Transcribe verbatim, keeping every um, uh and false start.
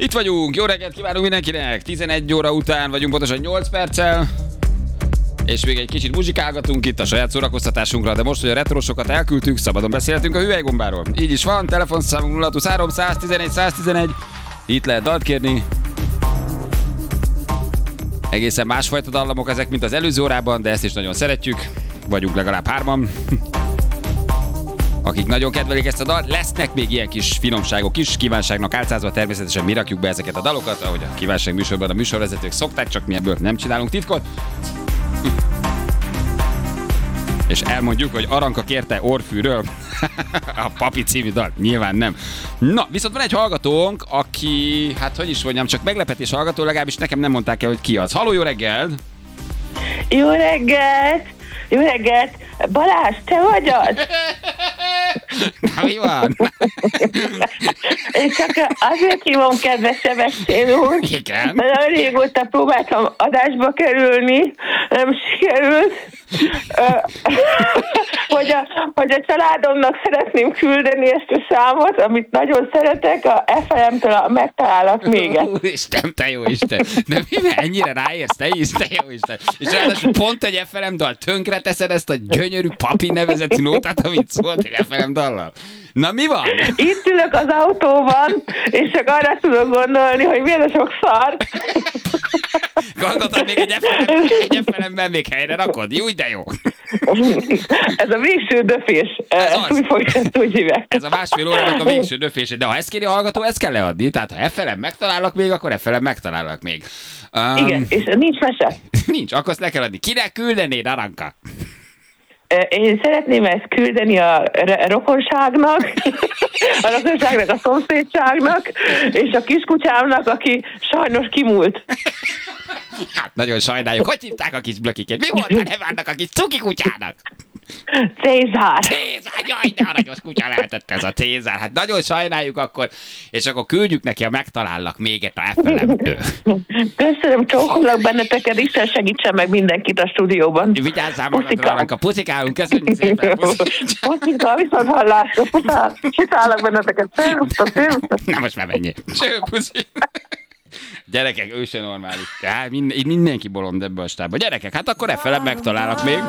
Itt vagyunk, jó reggelt kívánunk mindenkinek. tizenegy óra után vagyunk, pontosan nyolc perccel. És még egy kicsit muzsikálgatunk itt a saját szórakoztatásunkra, de most, hogy a retrosokat elküldtük, szabadon beszélhetünk a hüvelygombáról. Így is van, telefonszámunk nulla huszonhárom száztizenegy száztizenegy. Itt lehet dalt kérni. Egészen másfajta dallamok ezek, mint az előző órában, de ezt is nagyon szeretjük. Vagyunk legalább hárman, akik nagyon kedvelik ezt a dalt. Lesznek még ilyen kis finomságok is, kívánságnak álcázva természetesen mi rakjuk be ezeket a dalokat, ahogy a kívánság műsorban a műsorvezetők szokták, csak mi ebből nem csinálunk titkot. És elmondjuk, hogy Aranka kérte Orfűről a Papi című dal. Nyilván nem. Na, viszont van egy hallgatónk, aki, hát hogy is mondjam, csak meglepetés hallgató, legalábbis nekem nem mondták el, hogy ki az. Halló, jó reggelt! Jó reggelt! Jó reggelt! Balázs, te vagy az? Na, mi van? Én csak azért hívom, kedves Sebestyén úr. Igen? Nagyon régóta próbáltam adásba kerülni, nem sikerült. hogy, a, hogy a családomnak szeretném küldeni ezt a számot, amit nagyon szeretek, a ef em em-től megtalálok még. Isten, te jó Isten! De mivel ennyire ráérsz, te is, te jó Isten! És ráadásul pont egy ef em em dal, tönkre teszed ezt a gyönyörű Papi nevezetű nótát, amit szólt egy ef em em dallal. Na mi van? Itt ülök az autóban, és csak arra tudok gondolni, hogy milyen a sok szar. Gondoltad még egy ef em em, egy ef em em-ben még helyre rakod? Jó, de jó. Ez a végső döfés. Ez ezt az. úgy fogja, ezt úgy hívják. Ez a másfél órának a végső döfése. De ha ezt kéri a hallgató, ezt kell leadni. Tehát ha ef em em megtalálok még, akkor ef em em megtalálok még. Um, Igen, és nincs mese. Nincs, akkor azt le kell adni. Kinek küldenéd, Aranka? Én szeretném ezt küldeni a rokonságnak, a rokonságnak, a szomszédságnak, és a kiskucsámnak, aki sajnos kimúlt. Hát nagyon sajnáljuk. Hogy hívták a kis blökiket? Mi volt a neve annak a kis cuki kutyának? Cézár. Cézár, jaj, de aranyos kutya lehetett ez a Cézár. Hát nagyon sajnáljuk akkor, és akkor küldjük neki, ha megtalállak még egy ef em em-től. Köszönöm, csókolok benneteket, Isten segítsen meg mindenkit a stúdióban. Vigyázzál magadra, Aranka, puszikálunk, köszönjük szépen. Puszika, viszont hallásra, puszálok benneteket. Szervusztok, szervusztok. Na most már menjél. Cső, puszi. Gyerekek, ő se normális. Hát minden, mindenki bolond ebbe a stábba. Gyerekek, hát akkor ef em em megtalálok még.